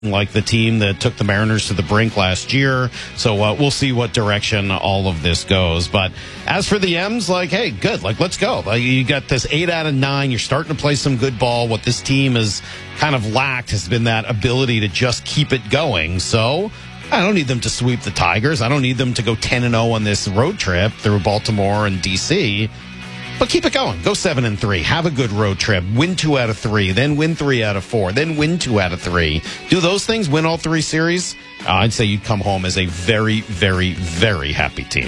like the team that took the Mariners to the brink last year. So we'll see what direction all of this goes. But as for the M's, like, hey, good. Like, let's go. Like, you got this 8 out of 9. You're starting to play some good ball. What this team has kind of lacked has been that ability to just keep it going. So I don't need them to sweep the Tigers. I don't need them to go 10-0 on this road trip through Baltimore and D.C., but keep it going. Go 7-3. Have a good road trip. Win 2 out of 3. Then win 3 out of 4. Then win 2 out of 3. Do those things. Win all 3 series. I'd say you'd come home as a very, very, very happy team.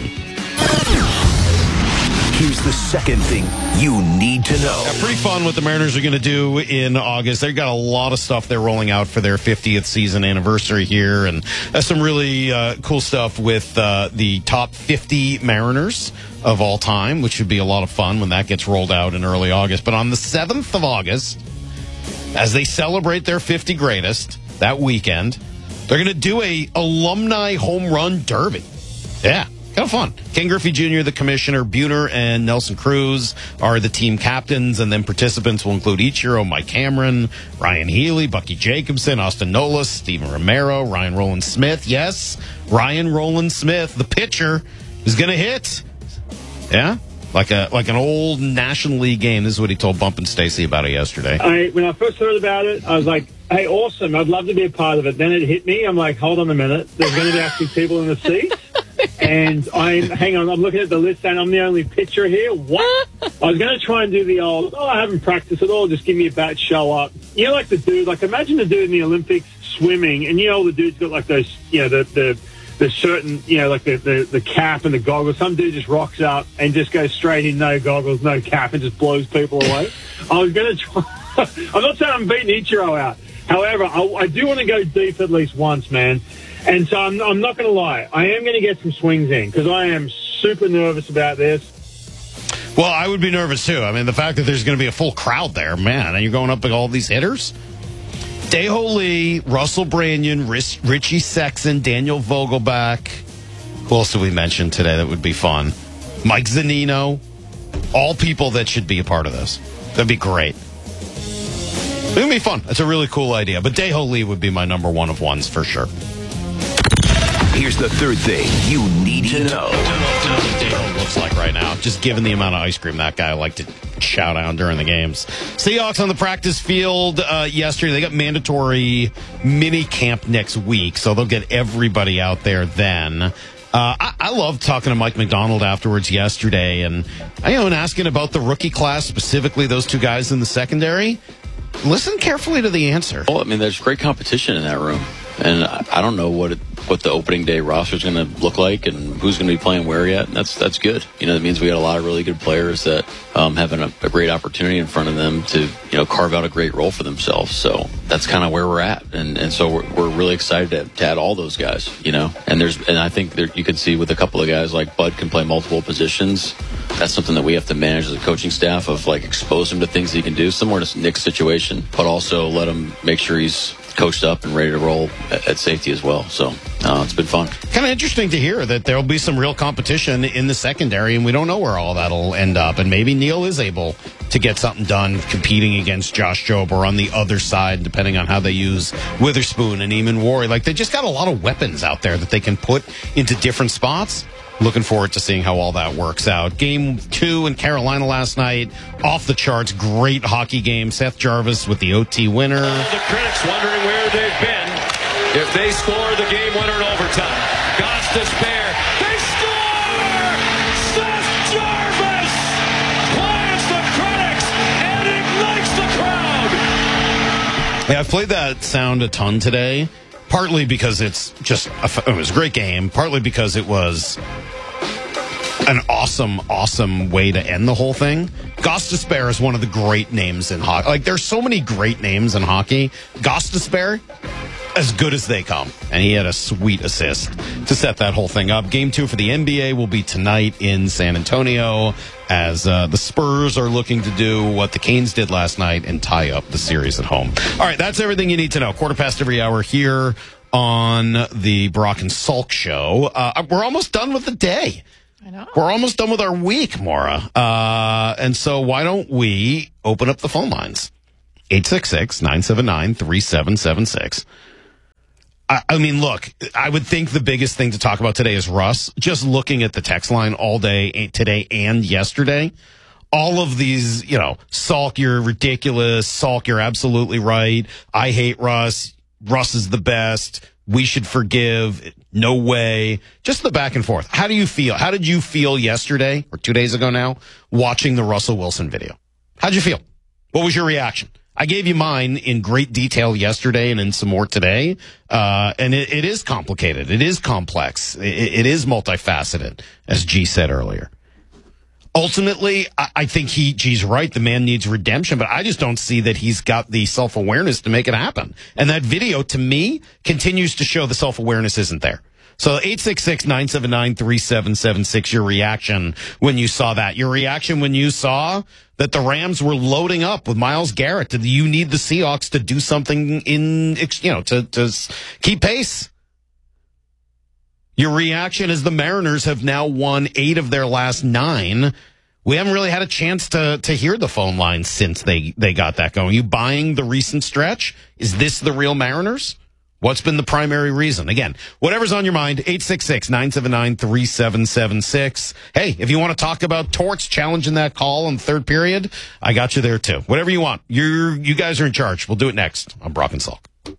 Here's the second thing you need to know. Pretty fun what the Mariners are going to do in August. They've got a lot of stuff they're rolling out for their 50th season anniversary here, and some really cool stuff with the top 50 Mariners of all time, which should be a lot of fun when that gets rolled out in early August. But on the 7th of August, as they celebrate their 50 greatest that weekend, they're going to do a alumni home run derby. Yeah. Kind of fun. Ken Griffey Jr., the commissioner, Buhner, and Nelson Cruz are the team captains, and then participants will include Ichiro, Mike Cameron, Ryan Healy, Bucky Jacobson, Austin Nola, Steven Romero, Ryan Roland Smith. Yes, Ryan Roland Smith, the pitcher, is going to hit. Yeah? Like an old National League game. This is what he told Bump and Stacy about it yesterday. When I first heard about it, I was like, hey, awesome. I'd love to be a part of it. Then it hit me. I'm like, hold on a minute. There's going to be actually people in the seats. And I'm looking at the list and I'm the only pitcher here. What? I was going to try and do the old, I haven't practiced at all. Just give me a bat, show up. You know, like the dude, like imagine the dude in the Olympics swimming and the dude's got like those, the shirt and, like the cap and the goggles. Some dude just rocks up and just goes straight in, no goggles, no cap, and just blows people away. I was going to try. I'm not saying I'm beating Ichiro out. However, I do want to go deep at least once, man. And so I'm not going to lie. I am going to get some swings in because I am super nervous about this. Well, I would be nervous too. I mean, the fact that there's going to be a full crowd there, man, and you're going up with all these hitters. Dae-Ho Lee, Russell Branyan, Richie Sexson, Daniel Vogelbach. Who else did we mention today that would be fun? Mike Zunino. All people that should be a part of this. That'd be great. It's going to be fun. It's a really cool idea. But Dae-Ho Lee would be my number one of ones for sure. Here's the third thing you need to know. What Dae-Ho looks like right now. Just given the amount of ice cream that guy liked to shout out during the games. Seahawks on the practice field yesterday. They got mandatory mini camp next week, so they'll get everybody out there then. I love talking to Mike McDonald afterwards yesterday and asking about the rookie class, specifically those 2 guys in the secondary. Listen carefully to the answer. Well, I mean, there's great competition in that room. And I don't know what the opening day roster is going to look like and who's going to be playing where yet. And that's good. That means we got a lot of really good players that have a great opportunity in front of them to carve out a great role for themselves. So that's kind of where we're at. And so we're really excited to add all those guys. And I think you can see with a couple of guys like Bud can play multiple positions. That's something that we have to manage as a coaching staff of expose him to things he can do, similar to Nick's situation, but also let him make sure he's coached up and ready to roll at safety as well. So it's been fun. Kind of interesting to hear that there'll be some real competition in the secondary, and we don't know where all that'll end up. And maybe Neil is able to get something done competing against Josh Jobe or on the other side, depending on how they use Witherspoon and Eamon Warrior. They just got a lot of weapons out there that they can put into different spots. Looking forward to seeing how all that works out. Game 2 in Carolina last night. Off the charts. Great hockey game. Seth Jarvis with the OT winner. The critics wondering where they've been if they score the game winner in overtime. God's despair. They score! Seth Jarvis quiets the critics and ignites the crowd. Yeah, I've played that sound a ton today. Partly because it was a great game. Partly because it was an awesome way to end the whole thing. Gostisbehere is one of the great names in hockey. There's so many great names in hockey. Gostisbehere, as good as they come. And he had a sweet assist to set that whole thing up. Game 2 for the NBA will be tonight in San Antonio as the Spurs are looking to do what the Canes did last night and tie up the series at home. All right, that's everything you need to know. 1:15 every hour here on the Brock and Salk Show. We're almost done with the day. I know. We're almost done with our week, Maura. And so why don't we open up the phone lines? 866-979-3776. I mean, look, I would think the biggest thing to talk about today is Russ. Just looking at the text line all day today and yesterday, all of these, Salk, you're ridiculous. Salk, you're absolutely right. I hate Russ. Russ is the best. We should forgive. No way. Just the back and forth. How do you feel? How did you feel yesterday or 2 days ago now watching the Russell Wilson video? How'd you feel? What was your reaction? I gave you mine in great detail yesterday and in some more today. And it is complicated. It is complex. It is multifaceted, as G said earlier. Ultimately, I think G's right. The man needs redemption, but I just don't see that he's got the self-awareness to make it happen. And that video, to me, continues to show the self-awareness isn't there. So 866-979-3776, your reaction when you saw that. Your reaction when you saw that the Rams were loading up with Myles Garrett. Did you need the Seahawks to do something to keep pace? Your reaction is the Mariners have now won 8 of their last 9. We haven't really had a chance to hear the phone lines since they got that going. You buying the recent stretch? Is this the real Mariners? What's been the primary reason? Again, whatever's on your mind, 866-979-3776. Hey, if you want to talk about Torts challenging that call in the third period, I got you there too. Whatever you want. You guys are in charge. We'll do it next on Brock and Salk.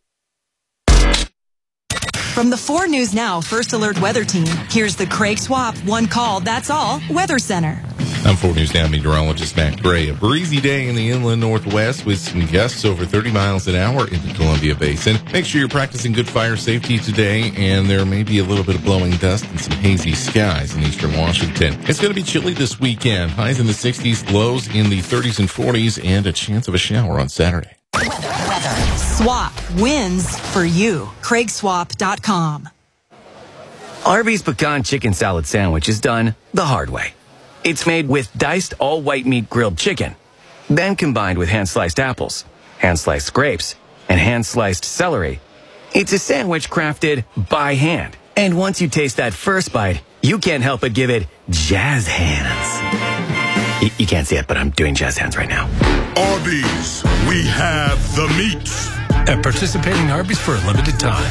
From the 4 News Now First Alert Weather Team, here's the Craig Swap One Call, That's All Weather Center. I'm 4 News Now meteorologist Matt Gray. A breezy day in the inland northwest with some gusts over 30 miles an hour in the Columbia Basin. Make sure you're practicing good fire safety today, and there may be a little bit of blowing dust and some hazy skies in eastern Washington. It's going to be chilly this weekend. Highs in the 60s, lows in the 30s and 40s, and a chance of a shower on Saturday. Weather. Swap wins for you. CraigSwap.com. Arby's Pecan Chicken Salad Sandwich is done the hard way. It's made with diced all-white meat grilled chicken, then combined with hand-sliced apples, hand-sliced grapes, and hand-sliced celery. It's a sandwich crafted by hand. And once you taste that first bite, you can't help but give it jazz hands. You can't see it, but I'm doing jazz hands right now. Arby's, we have the meats. At participating Arby's for a limited time.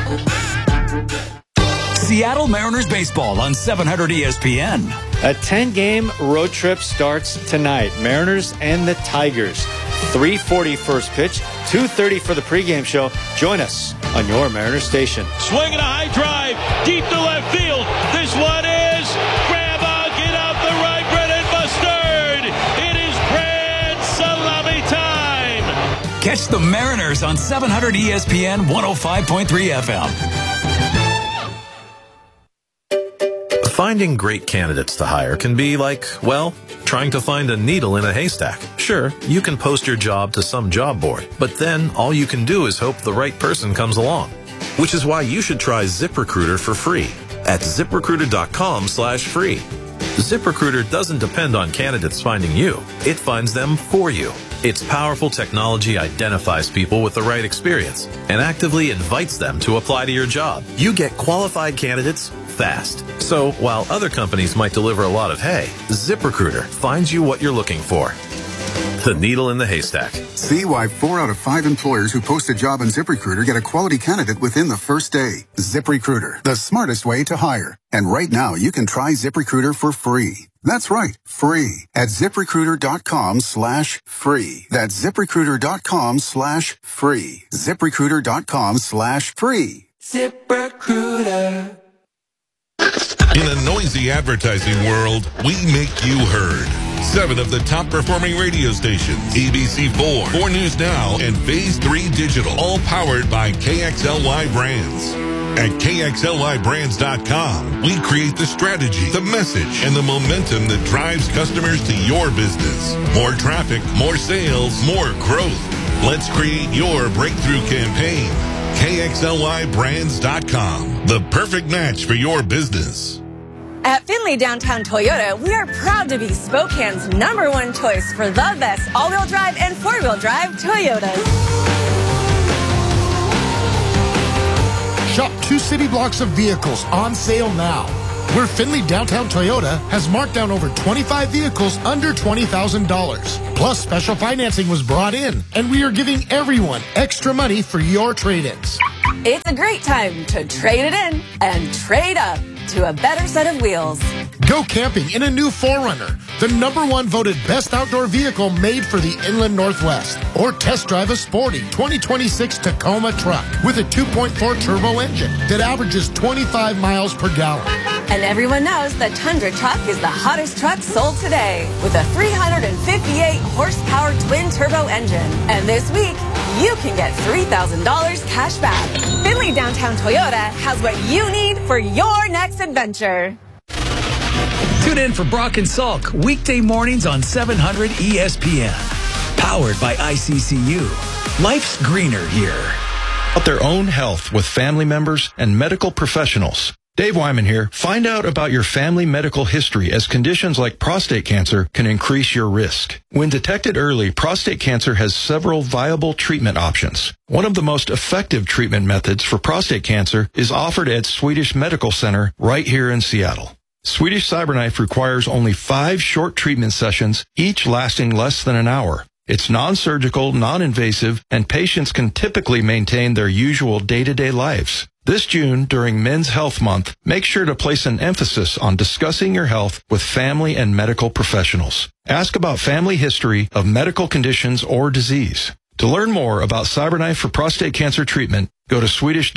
Seattle Mariners baseball on 700 ESPN. A 10-game road trip starts tonight. Mariners and the Tigers. 3:40 first pitch, 2:30 for the pregame show. Join us on your Mariners station. Swinging a high drive, deep to left field. This one is grandma, get out the right, Brennan Mustard. It is Grand Salami time. Catch the Mariners on 700 ESPN 105.3 FM. Finding great candidates to hire can be like, well, trying to find a needle in a haystack. Sure, you can post your job to some job board, but then all you can do is hope the right person comes along. Which is why you should try ZipRecruiter for free at ZipRecruiter.com/free. ZipRecruiter doesn't depend on candidates finding you. It finds them for you. Its powerful technology identifies people with the right experience and actively invites them to apply to your job. You get qualified candidates fast. So while other companies might deliver a lot of hay, ZipRecruiter finds you what you're looking for. The needle in the haystack. See why 4 out of 5 employers who post a job on ZipRecruiter get a quality candidate within the first day. ZipRecruiter, the smartest way to hire. And right now, you can try ZipRecruiter for free. That's right, free at ZipRecruiter.com/free. That's ZipRecruiter.com/free. ZipRecruiter.com/free. ZipRecruiter. In a noisy advertising world, we make you heard. 7 of the top performing radio stations, ABC4, 4 News Now, and Phase 3 Digital, all powered by KXLY Brands. At KXLYBrands.com, we create the strategy, the message, and the momentum that drives customers to your business. More traffic, more sales, more growth. Let's create your breakthrough campaign. KXLYBrands.com, the perfect match for your business. At Findlay Downtown Toyota, we are proud to be Spokane's #1 choice for the best all-wheel drive and four-wheel drive Toyotas. Shop 2 city blocks of vehicles on sale now. Where Findlay Downtown Toyota has marked down over 25 vehicles under $20,000. Plus, special financing was brought in, and we are giving everyone extra money for your trade-ins. It's a great time to trade it in and trade up to a better set of wheels. Go camping in a new 4Runner, the #1 voted best outdoor vehicle made for the Inland Northwest. Or test drive a sporty 2026 Tacoma truck with a 2.4 turbo engine that averages 25 miles per gallon. And everyone knows the Tundra truck is the hottest truck sold today with a 358 horsepower twin turbo engine. And this week, you can get $3,000 cash back. Finley Downtown Toyota has what you need for your next adventure. Tune in for Brock and Salk weekday mornings on 700 ESPN. Powered by ICCU. Life's greener here. About their own health with family members and medical professionals. Dave Wyman here. Find out about your family medical history, as conditions like prostate cancer can increase your risk. When detected early, prostate cancer has several viable treatment options. One of the most effective treatment methods for prostate cancer is offered at Swedish Medical Center right here in Seattle. Swedish CyberKnife requires only 5 short treatment sessions, each lasting less than an hour. It's non-surgical, non-invasive, and patients can typically maintain their usual day-to-day lives. This June, during Men's Health Month, make sure to place an emphasis on discussing your health with family and medical professionals. Ask about family history of medical conditions or disease. To learn more about CyberKnife for prostate cancer treatment, go to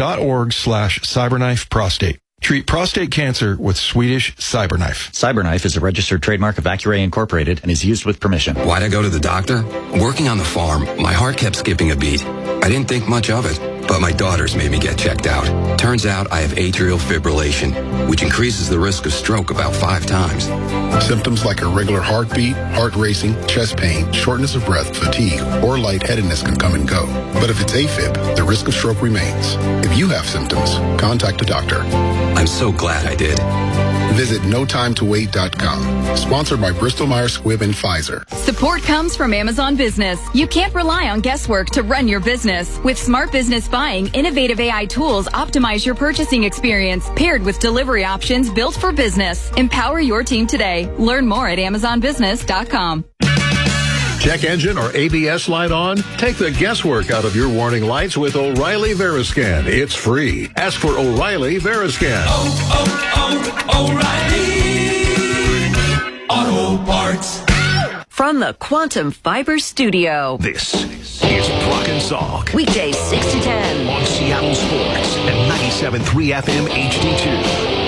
swedish.org/CyberKnifeProstate. Treat prostate cancer with Swedish CyberKnife. CyberKnife is a registered trademark of Accuray Incorporated and is used with permission. Why'd I go to the doctor? Working on the farm, my heart kept skipping a beat. I didn't think much of it, but my daughters made me get checked out. Turns out I have atrial fibrillation, which increases the risk of stroke about 5 times. Symptoms like irregular heartbeat, heart racing, chest pain, shortness of breath, fatigue, or lightheadedness can come and go. But if it's AFib, the risk of stroke remains. If you have symptoms, contact a doctor. I'm so glad I did. Visit NoTimeToWait.com. Sponsored by Bristol-Myers Squibb and Pfizer. Support comes from Amazon Business. You can't rely on guesswork to run your business. With Smart Business Buying, innovative AI tools optimize your purchasing experience, paired with delivery options built for business. Empower your team today. Learn more at AmazonBusiness.com. Check engine or ABS light on? Take the guesswork out of your warning lights with O'Reilly Veriscan. It's free. Ask for O'Reilly Veriscan. O'Reilly Auto Parts. From the Quantum Fiber Studio. This is Brock and Salk. Weekdays 6 to 10. On Seattle Sports and 97.3 FM HD2.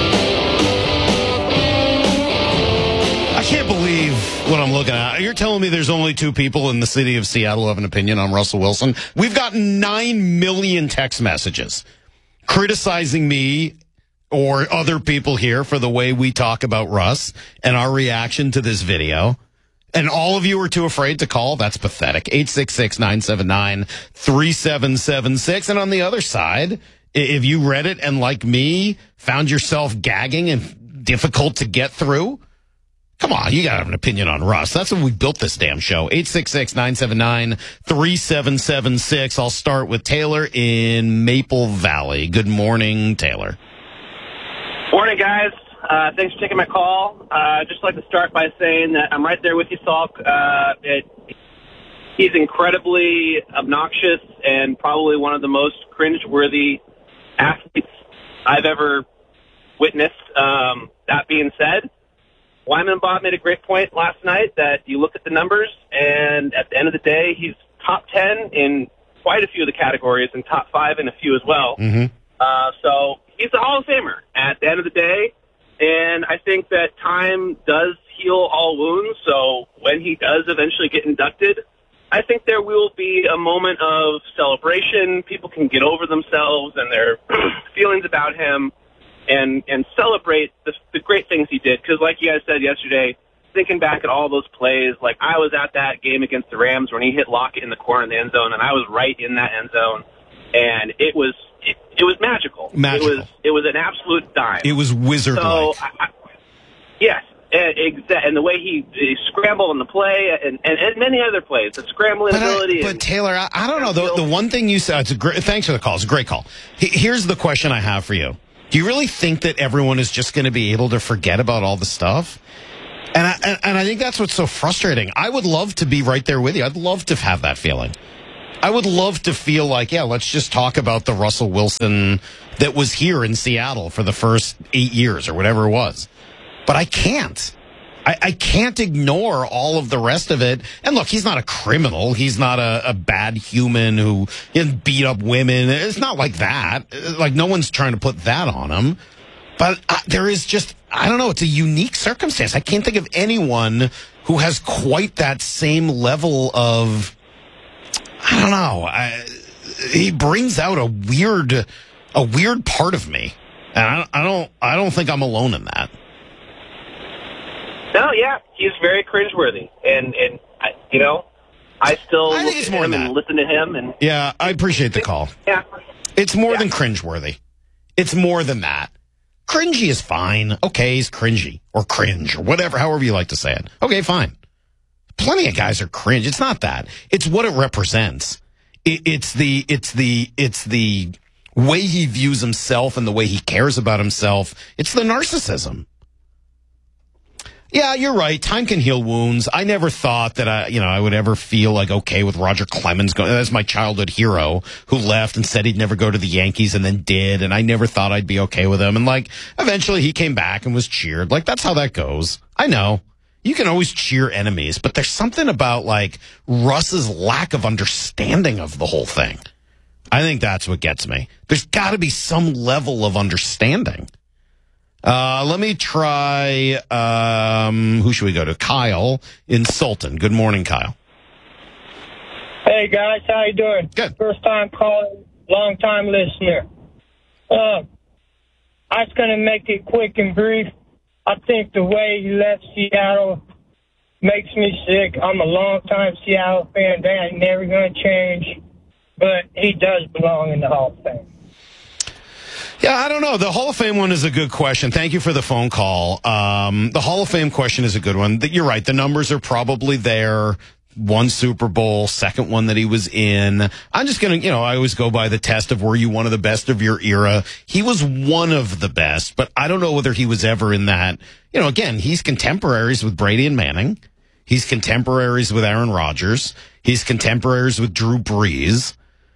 I can't believe what I'm looking at. You're telling me there's only 2 people in the city of Seattle who have an opinion on Russell Wilson? We've gotten 9 million text messages criticizing me or other people here for the way we talk about Russ and our reaction to this video. And all of you are too afraid to call? That's pathetic. 866-979-3776. And on the other side, if you read it and, like me, found yourself gagging and difficult to get through, come on, you got to have an opinion on Russ. That's when we built this damn show. 866-979-3776. I'll start with Taylor in Maple Valley. Good morning, Taylor. Morning, guys. Thanks for taking my call. I'd just like to start by saying that I'm right there with you, Salk. He's incredibly obnoxious and probably one of the most cringe-worthy athletes I've ever witnessed. That being said, Wyman Bob made a great point last night that you look at the numbers, and at the end of the day, he's top 10 in quite a few of the categories and top 5 in a few as well. Mm-hmm. So he's a Hall of Famer at the end of the day, and I think that time does heal all wounds. So when he does eventually get inducted, I think there will be a moment of celebration. People can get over themselves and their feelings about him and celebrate the great things he did. Because like you guys said yesterday, thinking back at all those plays, like I was at that game against the Rams when he hit Lockett in the corner of the end zone, and I was right in that end zone, and it was magical. It was an absolute dime. It was wizard-like. So, yes, and the way he scrambled on the play and many other plays, the scrambling ability. But Taylor, I don't know. The one thing you said, thanks for the call. It's a great call. Here's the question I have for you. Do you really think that everyone is just going to be able to forget about all the stuff? And I think that's what's so frustrating. I would love to be right there with you. I'd love to have that feeling. I would love to feel like, yeah, let's just talk about the Russell Wilson that was here in Seattle for the first 8 years or whatever it was. But I can't. I can't ignore all of the rest of it. And look, he's not a criminal. He's not a bad human who beat up women. It's not like that. Like, no one's trying to put that on him. But there is just, I don't know, it's a unique circumstance. I can't think of anyone who has quite that same level of, I don't know. He brings out a weird part of me. And I don't think I'm alone in that. No, yeah, he's very cringeworthy, and I still think it's more him than and that. listen to him, and Yeah, I appreciate the call. yeah, It's more than cringeworthy. It's more than that. Cringy is fine. Okay, he's cringy or cringe or whatever, however you like to say it. Okay, fine. Plenty of guys are cringe. It's not that. It's what it represents. It's the way he views himself and the way he cares about himself. It's the narcissism. Yeah, you're right. Time can heal wounds. I never thought that I would ever feel like okay with Roger Clemens going. That's my childhood hero who left and said he'd never go to the Yankees and then did. And I never thought I'd be okay with him. And like, eventually he came back and was cheered. Like, that's how that goes. I know you can always cheer enemies, but there's something about like Russ's lack of understanding of the whole thing. I think that's what gets me. There's got to be some level of understanding. Let me try, who should we go to? Kyle in Sultan. Good morning, Kyle. Hey, guys. How you doing? Good. First time calling, long time listener. I was going to make it quick and brief. I think the way he left Seattle makes me sick. I'm a long-time Seattle fan. That ain't never going to change. But he does belong in the Hall of Fame. Yeah, I don't know. The Hall of Fame one is a good question. Thank you for the phone call. The Hall of Fame question is a good one. You're right. The numbers are probably there. One Super Bowl, second one that he was in. I'm just going to, I always go by the test of were you one of the best of your era? He was one of the best, but I don't know whether he was ever in that. Again, he's contemporaries with Brady and Manning. He's contemporaries with Aaron Rodgers. He's contemporaries with Drew Brees.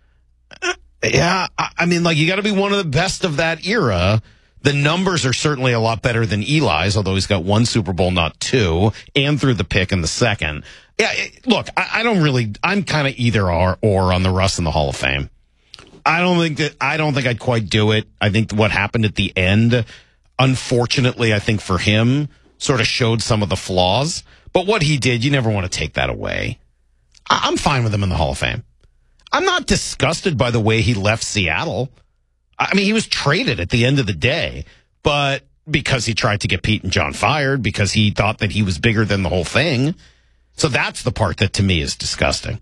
Yeah, I mean, like, you got to be one of the best of that era. The numbers are certainly a lot better than Eli's, although he's got one Super Bowl, not two, and threw the pick in the second. Yeah, look, I'm kind of either or on the Russ in the Hall of Fame. I don't think I'd quite do it. I think what happened at the end, unfortunately, I think for him, sort of showed some of the flaws. But what he did, you never want to take that away. I'm fine with him in the Hall of Fame. I'm not disgusted by the way he left Seattle. I mean, he was traded at the end of the day, but because he tried to get Pete and John fired, because he thought that he was bigger than the whole thing. So that's the part that to me is disgusting.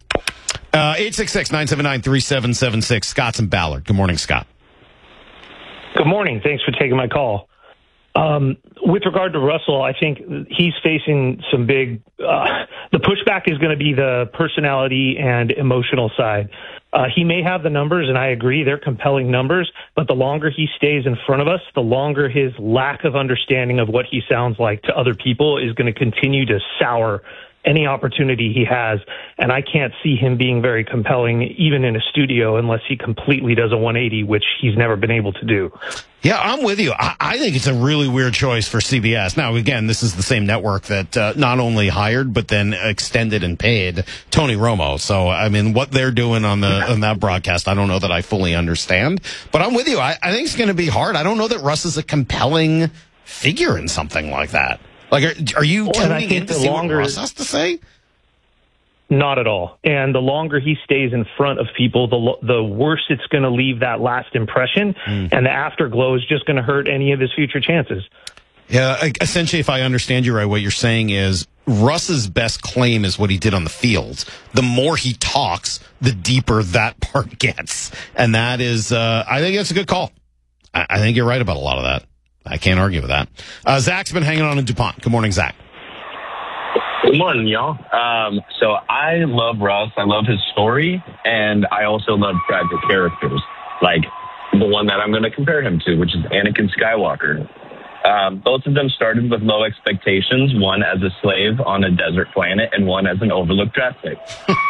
866-979-3776. Scott's in Ballard. Good morning, Scott. Good morning. Thanks for taking my call. With regard to Russell, I think he's facing some big, the pushback is going to be the personality and emotional side. He may have the numbers, and I agree, they're compelling numbers, but the longer he stays in front of us, the longer his lack of understanding of what he sounds like to other people is going to continue to sour any opportunity he has. And I can't see him being very compelling, even in a studio, unless he completely does a 180, which he's never been able to do. Yeah, I'm with you. I think it's a really weird choice for CBS. Now, again, this is the same network that not only hired, but then extended and paid Tony Romo. So, I mean, what they're doing on that broadcast, I don't know that I fully understand. But I'm with you. I think it's going to be hard. I don't know that Russ is a compelling figure in something like that. Like, are you tuning in to see what Russ has to say? Not at all. And the longer he stays in front of people, the worse it's going to leave that last impression. And the afterglow is just going to hurt any of his future chances. Yeah, essentially, if I understand you right, what you're saying is Russ's best claim is what he did on the field. The more he talks, the deeper that part gets. And that is, I think that's a good call. I think you're right about a lot of that. I can't argue with that. Zach's been hanging on in DuPont. Good morning, Zach. Good morning, y'all. So I love Russ. I love his story, and I also love tragic characters, like the one that I'm going to compare him to, which is Anakin Skywalker. Both of them started with low expectations, one as a slave on a desert planet and one as an overlooked draft pick.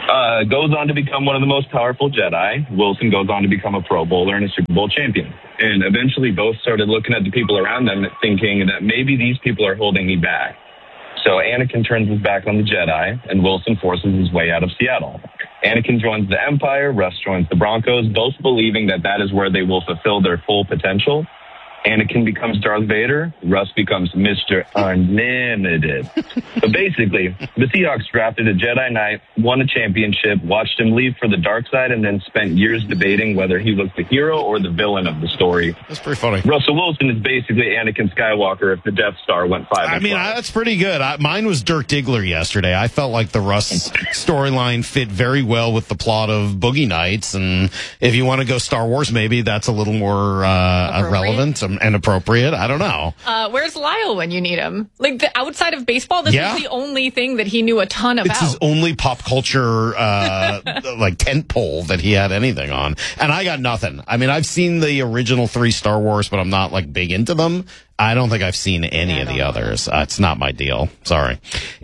Goes on to become one of the most powerful Jedi. Wilson goes on to become a Pro Bowler and a Super Bowl champion. And eventually both started looking at the people around them thinking that maybe these people are holding me back. So Anakin turns his back on the Jedi, and Wilson forces his way out of Seattle. Anakin joins the Empire, Russ joins the Broncos, both believing that that is where they will fulfill their full potential. Anakin becomes Darth Vader, Russ becomes Mr. Unlimited. But basically, the Seahawks drafted a Jedi Knight, won a championship, watched him leave for the dark side, and then spent years debating whether he was the hero or the villain of the story. That's pretty funny. Russell Wilson is basically Anakin Skywalker if the Death Star went 5 I mean, that's pretty good. Mine was Dirk Diggler yesterday. I felt like the Russ storyline fit very well with the plot of Boogie Nights, and if you want to go Star Wars, maybe that's a little more relevant and appropriate. I don't know. Where's Lyle when you need him? Like, outside of baseball, this is the only thing that he knew a ton about. It's his only pop culture like tent pole that he had anything on. And I got nothing. I mean, I've seen the original 3 Star Wars, but I'm not like big into them. I don't think I've seen any of the others. It's not my deal. Sorry.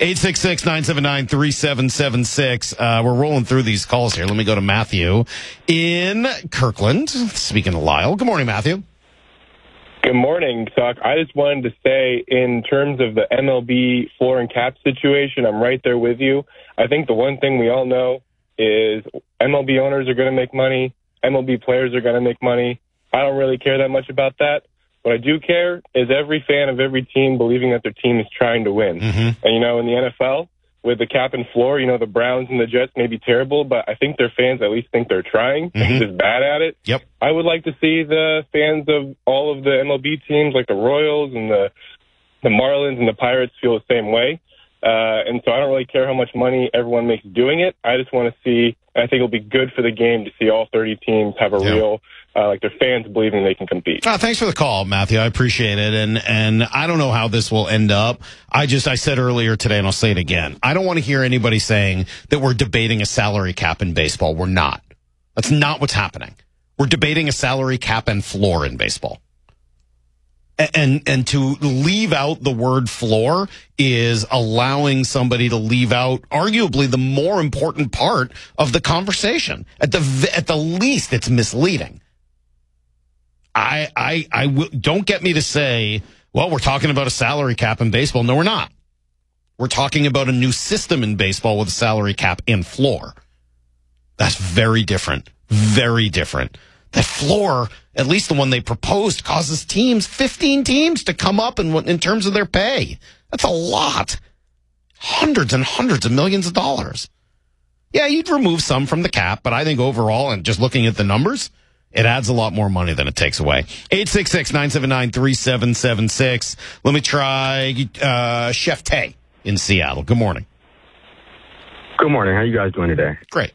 866-979-3776. We're rolling through these calls here. Let me go to Matthew in Kirkland. Speaking of Lyle. Good morning, Matthew. Good morning, Tuck. I just wanted to say, in terms of the MLB floor and cap situation, I'm right there with you. I think the one thing we all know is MLB owners are going to make money. MLB players are going to make money. I don't really care that much about that. What I do care is every fan of every team believing that their team is trying to win. And, you know, in the NFL, with the cap and floor, you know, the Browns and the Jets may be terrible, but I think their fans at least think they're trying. They're just bad at it. Yep. I would like to see the fans of all of the MLB teams, like the Royals and the Marlins and the Pirates, feel the same way. And so I don't really care how much money everyone makes doing it. I just want to see, I think it'll be good for the game to see all 30 teams have a real, like their fans believing they can compete. Thanks for the call, Matthew. I appreciate it. And I don't know how this will end up. I said earlier today, and I'll say it again. I don't want to hear anybody saying that we're debating a salary cap in baseball. We're not. That's not what's happening. We're debating a salary cap and floor in baseball. And to leave out the word floor is allowing somebody to leave out arguably the more important part of the conversation. At the least, it's misleading. Don't get me to say, well, we're talking about a salary cap in baseball. No, we're not. We're talking about a new system in baseball with a salary cap and floor. That's very different. Very different. That floor, at least the one they proposed, causes 15 teams to come up in terms of their pay. That's a lot. Hundreds and hundreds of millions of dollars. Yeah, you'd remove some from the cap, but I think overall, and just looking at the numbers, it adds a lot more money than it takes away. 866-979-3776. Let me try Chef Tay in Seattle. Good morning. Good morning. How you guys doing today? Great.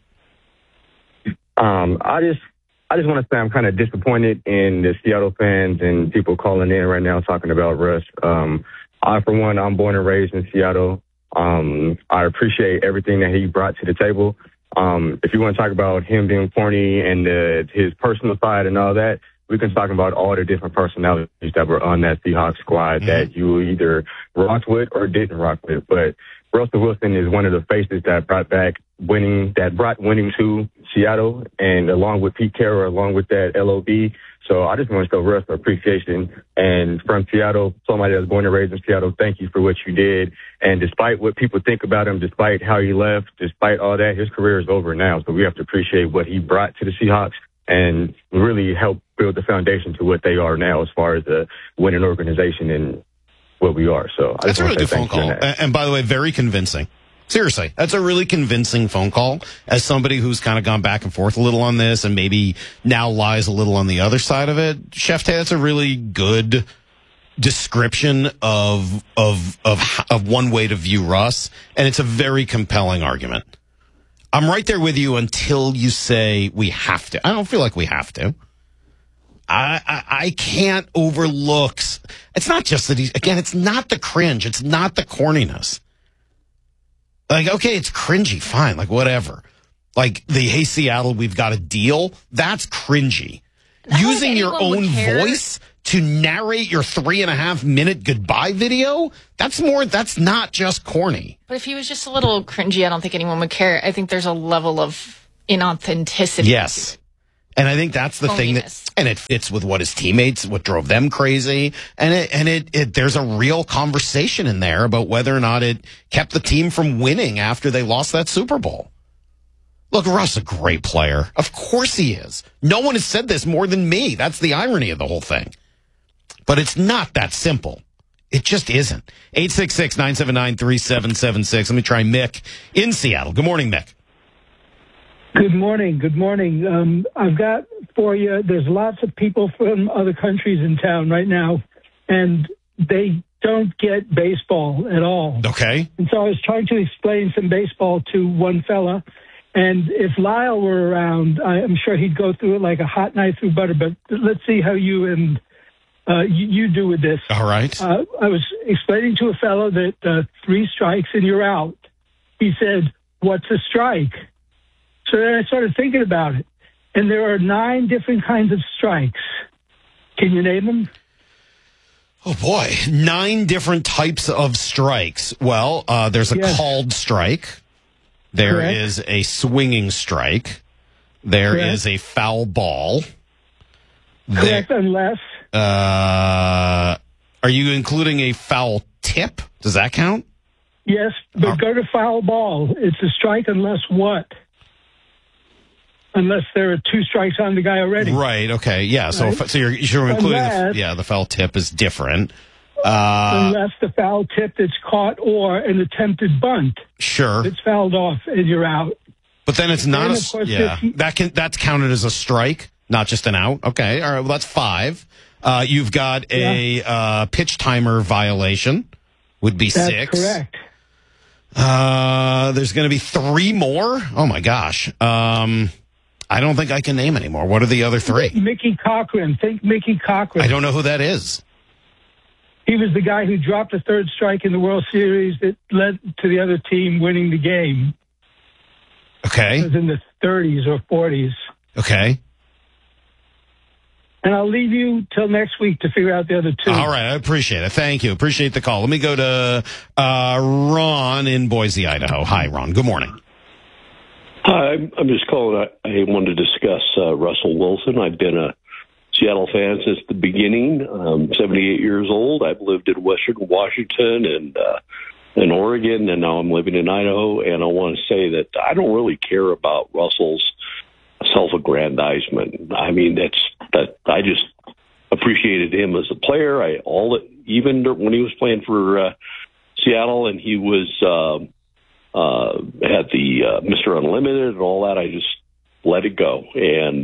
I just want to say I'm kind of disappointed in the Seattle fans and people calling in right now talking about Russ. I, for one, I'm born and raised in Seattle. I appreciate everything that he brought to the table. If you want to talk about him being corny and his personal side and all that, we can talk about all the different personalities that were on that Seahawks squad that you either rocked with or didn't rock with. But Russell Wilson is one of the faces that brought winning to Seattle, and along with Pete Carroll, along with that LOB. So I just want to show Russ appreciation. And from Seattle, somebody that's born and raised in Seattle, thank you for what you did. And despite what people think about him, despite how he left, despite all that, his career is over now. So we have to appreciate what he brought to the Seahawks and really help build the foundation to what they are now as far as a winning organization and what we are. So that's a really good phone call. And by the way, very convincing. Seriously, that's a really convincing phone call as somebody who's kind of gone back and forth a little on this and maybe now lies a little on the other side of it. Chef Tay, that's a really good description of one way to view Russ, and it's a very compelling argument. I'm right there with you until you say we have to. I don't feel like we have to. I can't overlook. It's not just that it's not the cringe. It's not the corniness. Like, okay, it's cringy. Fine. Like, whatever. Like hey, Seattle, we've got a deal. That's cringy. Using your own voice to narrate your 3.5-minute goodbye video, that's not just corny. But if he was just a little cringy, I don't think anyone would care. I think there's a level of inauthenticity. Yes. And I think that's the thing and it fits with what his teammates, what drove them crazy. And there's a real conversation in there about whether or not it kept the team from winning after they lost that Super Bowl. Look, Russ is a great player. Of course he is. No one has said this more than me. That's the irony of the whole thing. But it's not that simple. It just isn't. 866-979-3776. Let me try Mick in Seattle. Good morning, Mick. Good morning. Good morning. I've got for you, there's lots of people from other countries in town right now, and they don't get baseball at all. Okay. And so I was trying to explain some baseball to one fella, and if Lyle were around, I'm sure he'd go through it like a hot knife through butter, but let's see how you and you do with this. All right. I was explaining to a fellow that 3 strikes and you're out. He said, "What's a strike?" So then I started thinking about it, and there are 9 different kinds of strikes. Can you name them? Oh, boy. 9 different types of strikes. Well, there's a called strike. There is a swinging strike. There is a foul ball. Correct, unless... are you including a foul tip? Does that count? Yes, but go to foul ball. It's a strike unless what? Unless there are 2 strikes on the guy already. Right, okay, yeah. So you're including, the foul tip is different. Unless the foul tip that's caught or an attempted bunt. Sure. It's fouled off and you're out. But then it's not that's counted as a strike, not just an out. Okay, all right, well, that's 5. You've got a pitch timer violation, would be 6. That's correct. There's going to be 3 more. Oh, my gosh. I don't think I can name anymore. What are the other 3? Mickey Cochran. Think Mickey Cochran. I don't know who that is. He was the guy who dropped a 3rd strike in the World Series that led to the other team winning the game. Okay. It was in the 30s or 40s. Okay. And I'll leave you till next week to figure out the other 2. All right. I appreciate it. Thank you. Appreciate the call. Let me go to Ron in Boise, Idaho. Hi, Ron. Good morning. Hi, I'm just calling. I want to discuss Russell Wilson. I've been a Seattle fan since the beginning. 78 years old. I've lived in Western Washington and in Oregon, and now I'm living in Idaho. And I want to say that I don't really care about Russell's self-aggrandizement. I mean, I just appreciated him as a player. Even when he was playing for Seattle and he was had the Mr. Unlimited and all that, I just let it go. And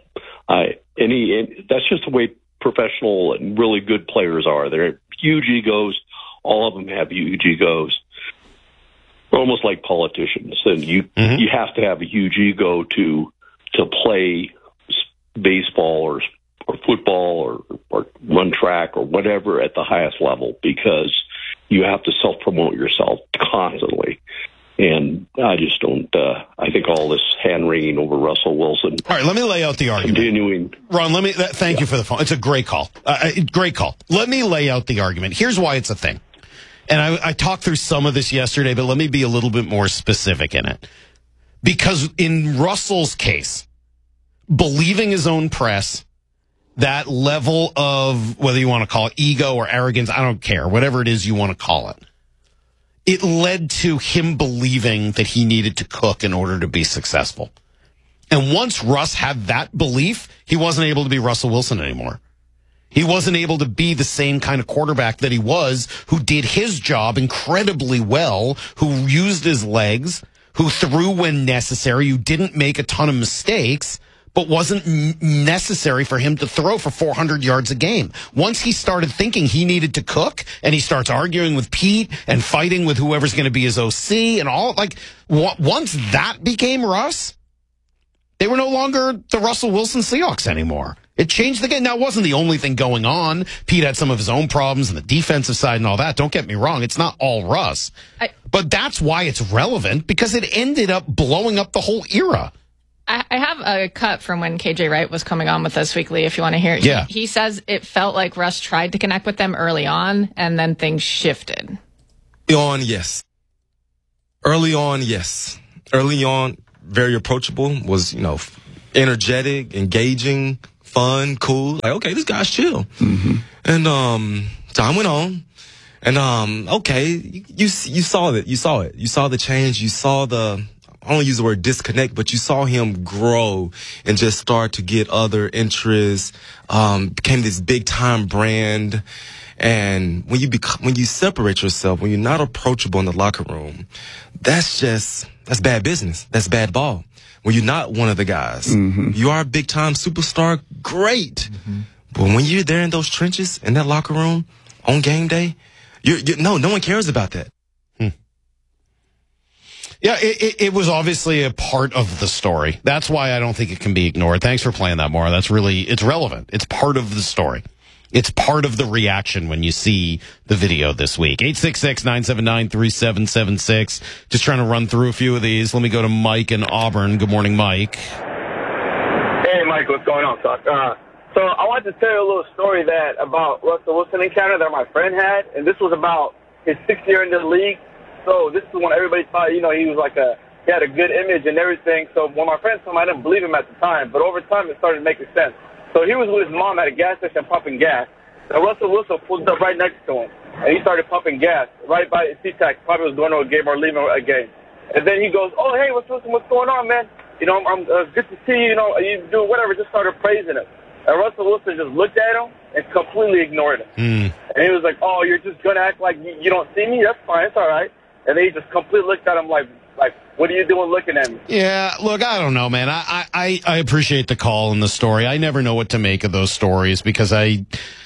that's just the way professional and really good players are. They're huge egos. All of them have huge egos. They're almost like politicians. And you have to have a huge ego to play baseball or football or run track or whatever at the highest level, because you have to self-promote yourself constantly. And I just don't, I think all this hand-wringing over Russell Wilson. All right, let me lay out the argument. Continuing. Ron, thank you for the phone. It's a great call. Great call. Let me lay out the argument. Here's why it's a thing. And I talked through some of this yesterday, but let me be a little bit more specific in it. Because in Russell's case, believing his own press, that level of, whether you want to call it ego or arrogance, I don't care, whatever it is you want to call it, it led to him believing that he needed to cook in order to be successful. And once Russ had that belief, he wasn't able to be Russell Wilson anymore. He wasn't able to be the same kind of quarterback that he was, who did his job incredibly well, who used his legs, who threw when necessary, who didn't make a ton of mistakes, but wasn't necessary for him to throw for 400 yards a game. Once he started thinking he needed to cook, and he starts arguing with Pete and fighting with whoever's going to be his OC and all, once that became Russ, they were no longer the Russell Wilson Seahawks anymore. It changed the game. Now, it wasn't the only thing going on. Pete had some of his own problems on the defensive side and all that. Don't get me wrong. It's not all Russ. But that's why it's relevant, because it ended up blowing up the whole era. I have a cut from when KJ Wright was coming on with Us Weekly, if you want to hear it. Yeah. He says it felt like Russ tried to connect with them early on, and then things shifted. Early on, yes. Early on, very approachable, was, energetic, engaging, fun, cool. Like, okay, this guy's chill. Mm-hmm. And time went on. And okay, you saw it. You saw the change. You saw I don't use the word disconnect, but you saw him grow and just start to get other interests, became this big time brand. And when you separate yourself, when you're not approachable in the locker room, that's bad business. That's bad ball. When you're not one of the guys, you are a big time superstar, great. But when you're there in those trenches, in that locker room, on game day, no one cares about that. Yeah, it was obviously a part of the story. That's why I don't think it can be ignored. Thanks for playing that, Maura. It's relevant. It's part of the story. It's part of the reaction when you see the video this week. 866-979-3776. Just trying to run through a few of these. Let me go to Mike in Auburn. Good morning, Mike. Hey, Mike. What's going on, Tuck? So I wanted to tell you a little story about Russell Wilson encounter that my friend had, and this was about his 6th year in the league. So this is when everybody thought, he was he had a good image and everything. So when my friend told me, I didn't believe him at the time, but over time it started making sense. So he was with his mom at a gas station pumping gas, and Russell Wilson pulled up right next to him, and he started pumping gas right by SeaTac. Probably was going to a game or leaving a game. And then he goes, "Oh, hey, what's going on, man? I'm good to see you. You do whatever." Just started praising him. And Russell Wilson just looked at him and completely ignored him. And he was like, "Oh, you're just going to act like you don't see me? That's fine. It's all right." And then he just completely looked at him like, what are you doing looking at me? Yeah, look, I don't know, man. I appreciate the call and the story. I never know what to make of those stories because I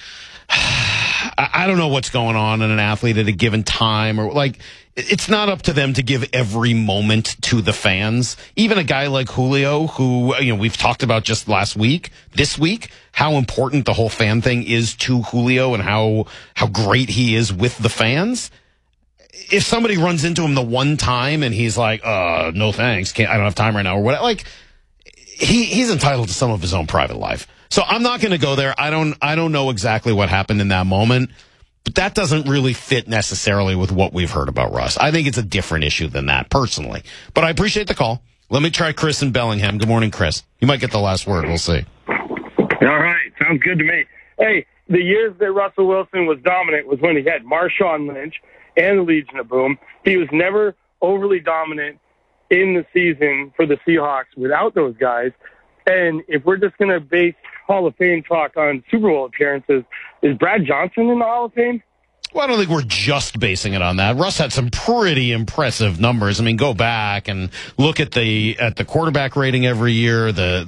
don't know what's going on in an athlete at a given time or it's not up to them to give every moment to the fans. Even a guy like Julio, who, we've talked about just this week, how important the whole fan thing is to Julio and how great he is with the fans. If somebody runs into him the one time and he's like, no thanks, I don't have time right now or whatever, he's entitled to some of his own private life. So I'm not going to go there. I don't know exactly what happened in that moment, but that doesn't really fit necessarily with what we've heard about Russ. I think it's a different issue than that personally, but I appreciate the call. Let me try Chris in Bellingham. Good morning, Chris. You might get the last word. We'll see. All right. Sounds good to me. Hey, the years that Russell Wilson was dominant was when he had Marshawn Lynch and the Legion of Boom. He was never overly dominant in the season for the Seahawks without those guys. And if we're just going to base Hall of Fame talk on Super Bowl appearances, is Brad Johnson in the Hall of Fame? Well, I don't think we're just basing it on that. Russ had some pretty impressive numbers. I mean, go back and look at the quarterback rating every year, the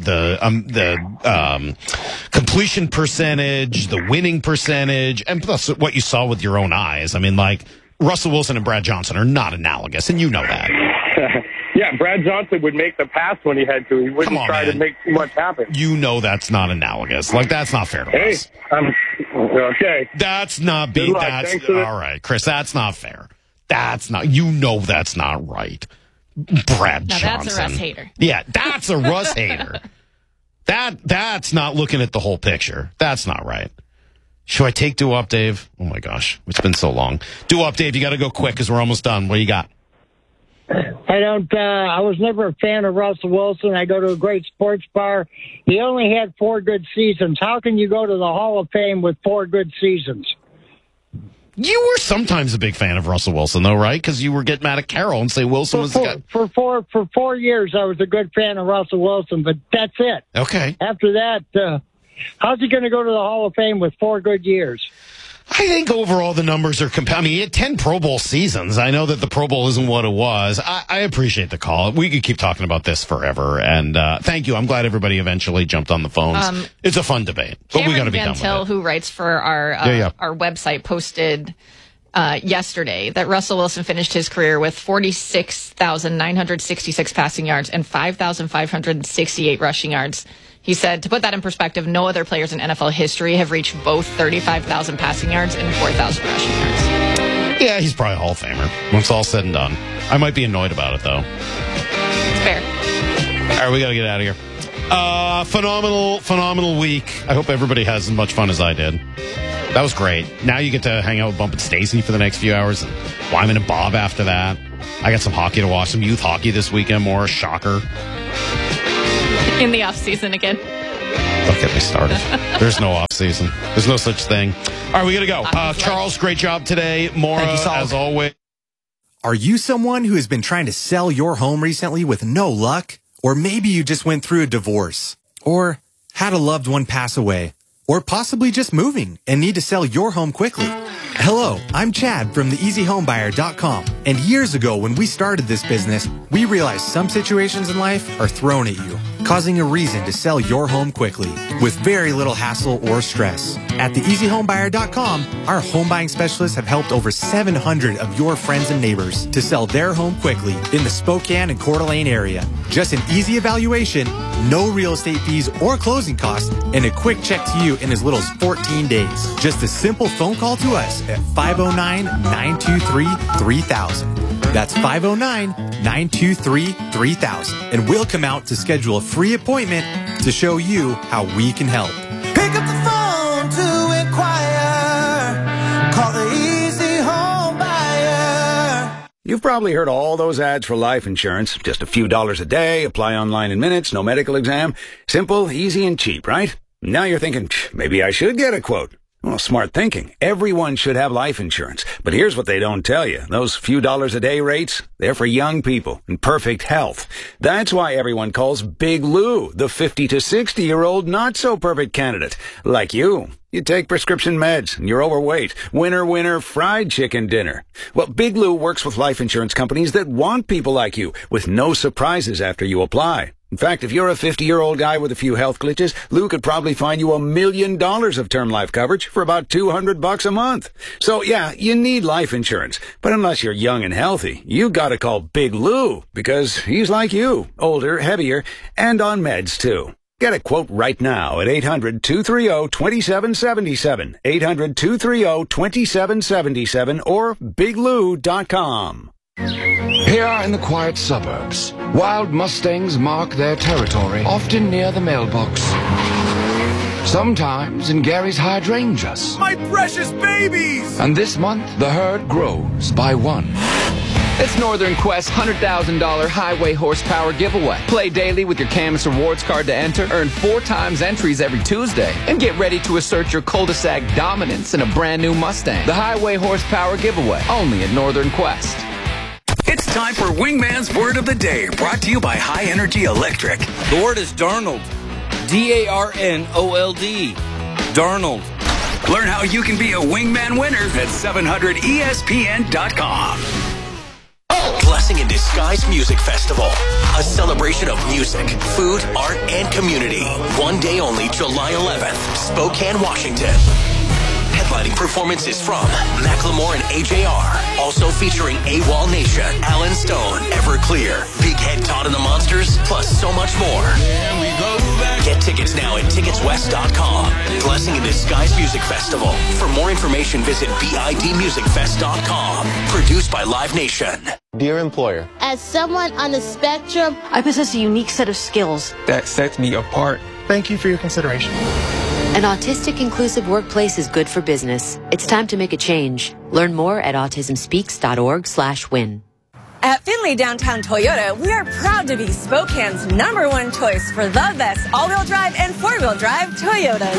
completion percentage, the winning percentage, and plus what you saw with your own eyes. I mean, Russell Wilson and Brad Johnson are not analogous, and you know that. Yeah, Brad Johnson would make the pass when he had to. He wouldn't try to make too much happen. You know that's not analogous. That's not fair to us. Okay. That's not being that's all right, Chris. That's not fair. That's not. That's not right. Brad Johnson. That's a Russ hater. Yeah, that's a Russ hater. That's not looking at the whole picture. That's not right. Should I take Doo-Wop, Dave? Oh, my gosh. It's been so long. Doo-Wop, Dave, you got to go quick because we're almost done. What do you got? I was never a fan of Russell Wilson. I go to a great sports bar. He only had 4 good seasons. How can you go to the Hall of Fame with 4 good seasons? You were sometimes a big fan of Russell Wilson, though, right? Because you were getting mad at Carroll and say Wilson was the guy. For 4 years, I was a good fan of Russell Wilson, but that's it. Okay. After that, how's he going to go to the Hall of Fame with 4 good years? I think overall the numbers are I mean, he had 10 Pro Bowl seasons. I know that the Pro Bowl isn't what it was. I appreciate the call. We could keep talking about this forever. And thank you. I'm glad everybody eventually jumped on the phones. It's a fun debate. But we got to be done with it. Who writes for our website, posted yesterday that Russell Wilson finished his career with 46,966 passing yards and 5,568 rushing yards. He said, to put that in perspective, no other players in NFL history have reached both 35,000 passing yards and 4,000 rushing yards. Yeah, he's probably a Hall of Famer when it's all said and done. I might be annoyed about it, though. It's fair. All right, we got to get out of here. Phenomenal week. I hope everybody has as much fun as I did. That was great. Now you get to hang out with Bump and Stacy for the next few hours, and Wyman and Bob after that. I got some hockey to watch, some youth hockey this weekend, more. Shocker. In the off season again. Don't get me started. There's no off season. There's no such thing. All right, we got to go. Charles, great job today. Maura, as always. Are you someone who has been trying to sell your home recently with no luck? Or maybe you just went through a divorce, or had a loved one pass away, or possibly just moving and need to sell your home quickly. Hello, I'm Chad from theeasyhomebuyer.com. And years ago when we started this business, we realized some situations in life are thrown at you, causing a reason to sell your home quickly with very little hassle or stress. At theeasyhomebuyer.com, our home buying specialists have helped over 700 of your friends and neighbors to sell their home quickly in the Spokane and Coeur d'Alene area. Just an easy evaluation, no real estate fees or closing costs, and a quick check to you in as little as 14 days. Just a simple phone call to us at 509-923-3000. That's 509-923-3000. And we'll come out to schedule a free appointment to show you how we can help. Pick up the phone to inquire. Call the Easy Home Buyer. You've probably heard all those ads for life insurance. Just a few dollars a day, apply online in minutes, no medical exam. Simple, easy, and cheap, right? Now you're thinking, maybe I should get a quote. Well, smart thinking. Everyone should have life insurance. But here's what they don't tell you. Those few dollars a day rates, they're for young people in perfect health. That's why everyone calls Big Lou the 50 to 60-year-old not-so-perfect candidate. Like you. You take prescription meds, and you're overweight. Winner, fried chicken dinner. Well, Big Lou works with life insurance companies that want people like you, with no surprises after you apply. In fact, if you're a 50-year-old guy with a few health glitches, Lou could probably find you $1 million of term life coverage for about $200 a month. So yeah, you need life insurance. But unless you're young and healthy, you gotta call Big Lou, because he's like you, older, heavier, and on meds too. Get a quote right now at 800-230-2777, 800-230-2777, or biglou.com. Here in the quiet suburbs, wild Mustangs mark their territory, often near the mailbox. Sometimes in Gary's hydrangeas. My precious babies! And this month, the herd grows by one. It's Northern Quest's $100,000 highway horsepower giveaway. Play daily with your Camus Rewards card to enter, earn 4 times entries every Tuesday, and get ready to assert your cul-de-sac dominance in a brand new Mustang. The highway horsepower giveaway, only at Northern Quest. It's time for Wingman's Word of the Day, brought to you by High Energy Electric. The word is Darnold. D-A-R-N-O-L-D. Darnold. Learn how you can be a Wingman winner at 700ESPN.com. Blessing in Disguise Music Festival. A celebration of music, food, art, and community. One day only, July 11th, Spokane, Washington. Headlining performances from Macklemore and AJR. Also featuring AWOL Nation, Alan Stone, Everclear, Big Head Todd and the Monsters, plus so much more. Get tickets now at ticketswest.com. Blessing in Disguise Music Festival. For more information, visit bidmusicfest.com. Produced by Live Nation. Dear employer, as someone on the spectrum, I possess a unique set of skills that sets me apart. Thank you for your consideration. An autistic inclusive workplace is good for business. It's time to make a change. Learn more at autismspeaks.org/win. At Findlay Downtown Toyota, we are proud to be Spokane's #1 choice for the best all-wheel drive and four-wheel drive Toyotas.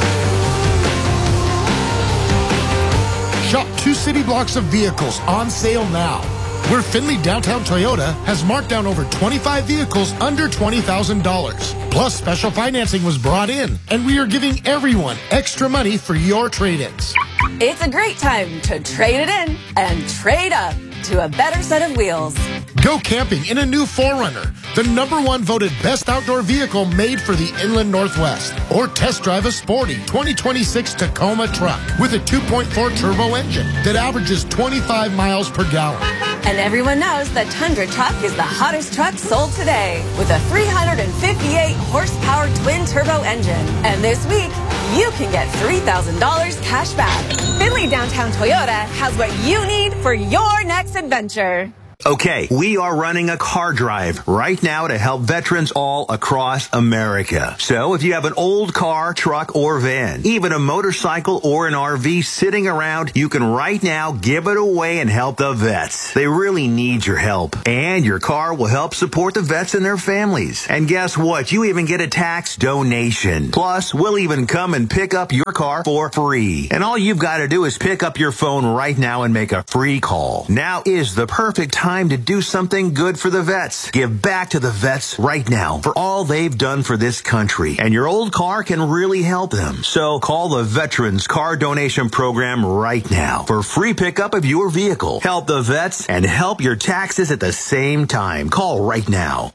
Shop 2 city blocks of vehicles on sale now. Where Findlay Downtown Toyota has marked down over 25 vehicles under $20,000. Plus, special financing was brought in, and we are giving everyone extra money for your trade-ins. It's a great time to trade it in and trade up to a better set of wheels. Go camping in a new 4Runner, the #1 voted best outdoor vehicle made for the Inland Northwest. Or test drive a sporty 2026 Tacoma truck with a 2.4 turbo engine that averages 25 miles per gallon. And everyone knows the Tundra truck is the hottest truck sold today with a 358 horsepower twin turbo engine. And this week, you can get $3,000 cash back. Findlay Downtown Toyota has what you need for your next adventure. Okay, we are running a car drive right now to help veterans all across America. So if you have an old car, truck, or van, even a motorcycle or an RV sitting around, you can right now give it away and help the vets. They really need your help. And your car will help support the vets and their families. And guess what? You even get a tax donation. Plus, we'll even come and pick up your car for free. And all you've got to do is pick up your phone right now and make a free call. Now is the perfect time to do something good for the vets. Give back to the vets right now for all they've done for this country. And your old car can really help them. So call the Veterans Car Donation Program right now for free pickup of your vehicle. Help the vets and help your taxes at the same time. Call right now.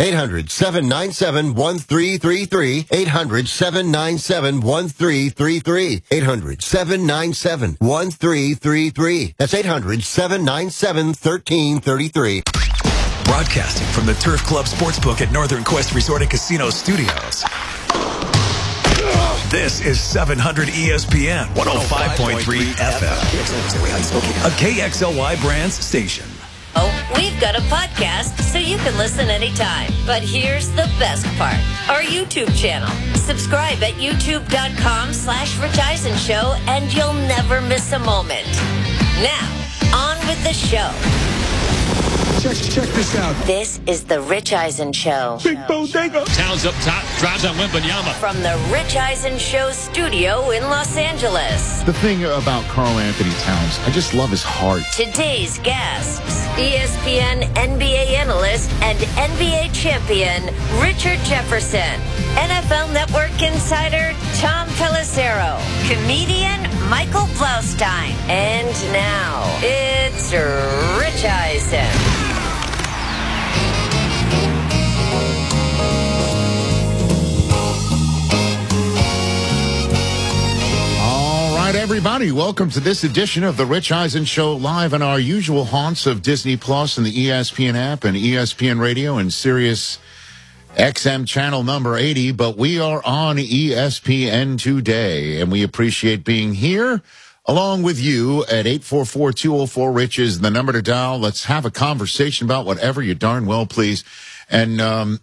800-797-1333. 800-797-1333. 800-797-1333. That's 800-797-1333. Broadcasting from the Turf Club Sportsbook at Northern Quest Resort and Casino Studios. This is 700 ESPN 105.3 FM. A KXLY Brands station. Oh, we've got a podcast so you can listen anytime. But here's the best part. Our YouTube channel. Subscribe at youtube.com/Rich Eisen Show and you'll never miss a moment. Now, on with the show. Check this out. This is the Rich Eisen Show. Big bodega. Towns up top, drives on Wembanyama. From the Rich Eisen Show studio in Los Angeles. The thing about Karl Anthony Towns, I just love his heart. Today's guests, ESPN NBA analyst and NBA champion Richard Jefferson, NFL Network insider Tom Pelissero, comedian Michael Blaustein, and now it's Rich Eisen. Everybody, welcome to this edition of the Rich Eisen Show, live on our usual haunts of Disney Plus and the ESPN app and ESPN Radio and Sirius XM channel number 80. But we are on ESPN today, and we appreciate being here along with you at 844-204-RICH is the number to dial. Let's have a conversation about whatever you darn well please. And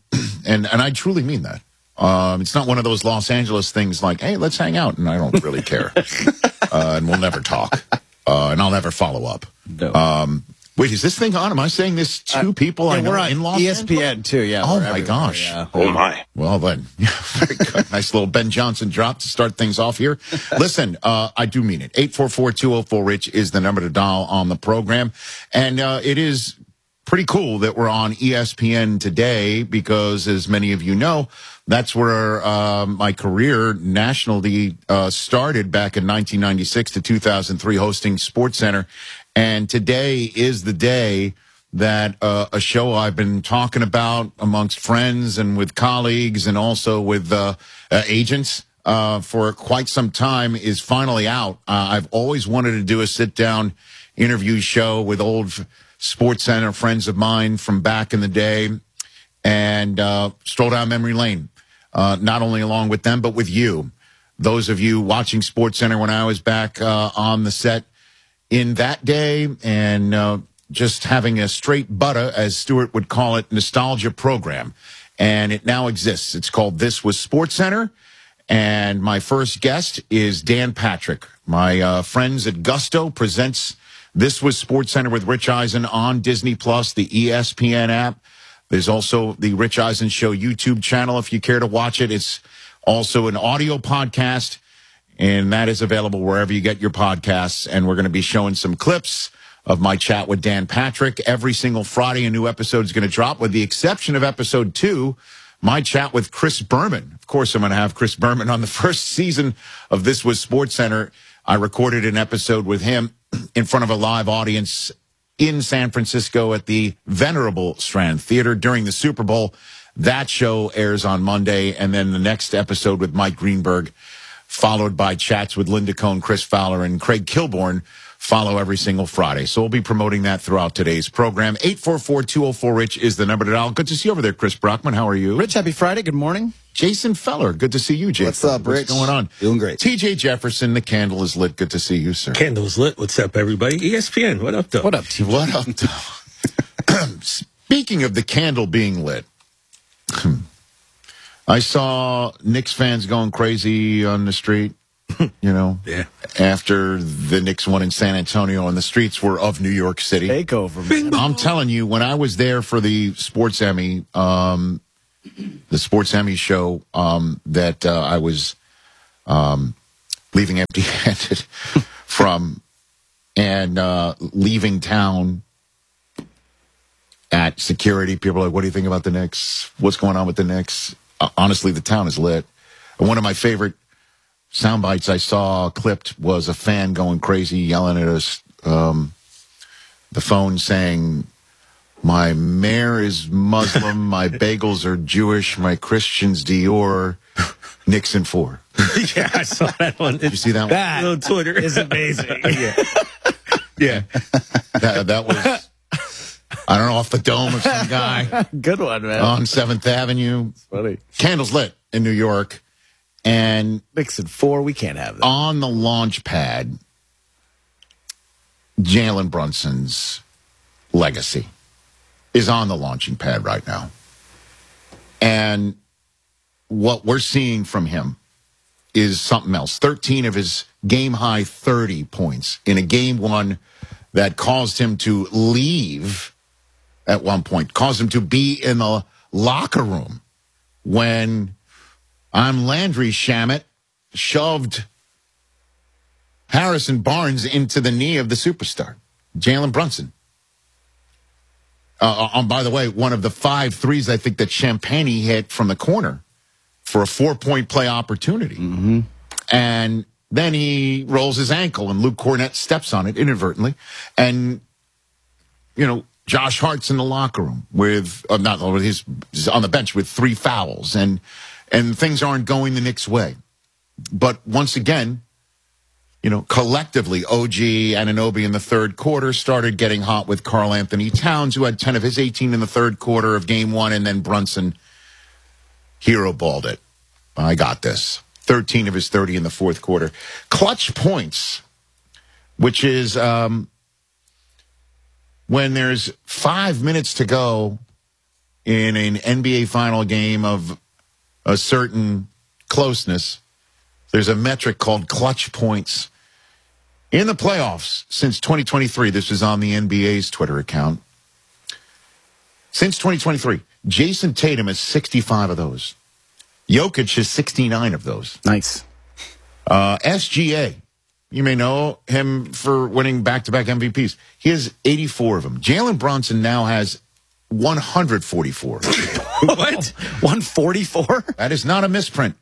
I truly mean that. It's not one of those Los Angeles things like, hey, let's hang out, and I don't really care. And we'll never talk. And I'll never follow up. No. Wait, is this thing on? Am I saying this to people I know we're on in Los ESPN Angeles? too, yeah. Oh, my gosh. Yeah. Oh, my. Well, then, very good. Nice little Ben Johnson drop to start things off here. Listen, I do mean it. 844-204-RICH is the number to dial on the program. And it is pretty cool that we're on ESPN today because, as many of you know, that's where my career nationally started back in 1996 to 2003, hosting SportsCenter. And today is the day that a show I've been talking about amongst friends and with colleagues and also with agents for quite some time is finally out. I've always wanted to do a sit-down interview show with old SportsCenter friends of mine from back in the day and stroll down memory lane. Not only along with them, but with you. Those of you watching SportsCenter when I was back on the set in that day and just having a straight butter, as Stewart would call it, nostalgia program. And it now exists. It's called This Was SportsCenter. And my first guest is Dan Patrick. My friends at Gusto presents This Was SportsCenter with Rich Eisen on Disney Plus, the ESPN app. There's also the Rich Eisen Show YouTube channel if you care to watch it. It's also an audio podcast, and that is available wherever you get your podcasts. And we're going to be showing some clips of my chat with Dan Patrick. Every single Friday, a new episode is going to drop, with the exception of episode 2, my chat with Chris Berman. Of course, I'm going to have Chris Berman on the first season of This Was SportsCenter. I recorded an episode with him in front of a live audience in San Francisco at the venerable Strand Theater during the Super Bowl. That show airs on Monday, and then the next episode with Mike Greenberg, followed by chats with Linda Cohn, Chris Fowler, and Craig Kilborn, follow every single Friday. So we'll be promoting that throughout today's program. 844-204-RICH is the number to dial. Good to see you over there, Chris Brockman. How are you? Rich, happy Friday. Good morning. Jason Feller. Good to see you, Jason. What's up, Rich? What's going on? Doing great. TJ Jefferson, the candle is lit. Good to see you, sir. Candle is lit. What's up, everybody? ESPN. What up, though? What up, TJ? What up, though? Speaking of the candle being lit, I saw Knicks fans going crazy on the street, after the Knicks won in San Antonio, and the streets were of New York City. Takeover, man. I'm telling you, when I was there for the Sports Emmy, show, that I was leaving empty-handed from, and leaving town at security, people are like, what do you think about the Knicks? What's going on with the Knicks? Honestly, the town is lit. And one of my favorite sound bites I saw clipped was a fan going crazy, yelling at us, the phone saying, my mayor is Muslim, my bagels are Jewish, my Christian's Dior, Knicks in 4. Yeah, I saw that one. Did you see that one? That on Twitter is amazing. Yeah. That was, I don't know, off the dome of some guy. Good one, man. On 7th Avenue. It's funny. Candles lit in New York. And Knicks in 4, we can't have that. On the launch pad, Jalen Brunson's legacy is on the launching pad right now. And what we're seeing from him is something else. 13 of his game-high 30 points in a game one that caused him to leave at one point, caused him to be in the locker room when Landry Shamet shoved Harrison Barnes into the knee of the superstar, Jalen Brunson. By the way, one of the 5 threes I think that Champagne hit from the corner for a 4-point play opportunity. Mm-hmm. And then he rolls his ankle and Luke Cornett steps on it inadvertently. And, Josh Hart's in the locker room with, he's on the bench with 3 fouls. And things aren't going the Knicks' way. But once again, collectively, OG Anunoby in the third quarter started getting hot with Karl Anthony Towns, who had 10 of his 18 in the third quarter of game one, and then Brunson hero balled it. I got this. 13 of his 30 in the fourth quarter. Clutch points, which is when there's 5 minutes to go in an NBA final game of a certain closeness, there's a metric called clutch points. In the playoffs since 2023, this is on the NBA's Twitter account. Since 2023, Jason Tatum has 65 of those. Jokic has 69 of those. Nice. SGA, you may know him for winning back-to-back MVPs. He has 84 of them. Jalen Brunson now has 144. What? 144? That is not a misprint.